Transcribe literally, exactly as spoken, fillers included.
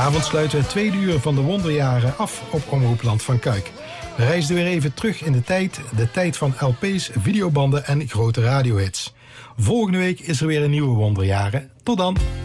Vanavond sluiten we het tweede uur van de wonderjaren af op Omroep Land van Kuik. We reisden weer even terug in de tijd, de tijd van L P's, videobanden en grote radiohits. Volgende week is er weer een nieuwe wonderjaren. Tot dan!